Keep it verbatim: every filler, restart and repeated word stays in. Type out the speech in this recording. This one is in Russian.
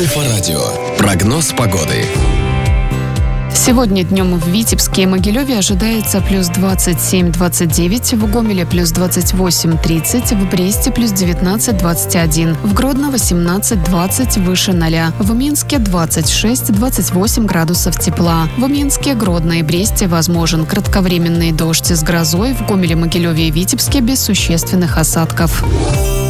Альфа-радио. Прогноз погоды. Сегодня днем в Витебске и Могилеве ожидается плюс двадцать семь - двадцать девять, в Гомеле плюс двадцать восемь - тридцать, в Бресте плюс девятнадцать - двадцать один, в Гродно восемнадцать - двадцать, выше ноля, в Минске двадцать шесть - двадцать восемь градусов тепла. В Минске, Гродно и Бресте возможен кратковременный дождь с грозой, в Гомеле, Могилеве и Витебске без существенных осадков.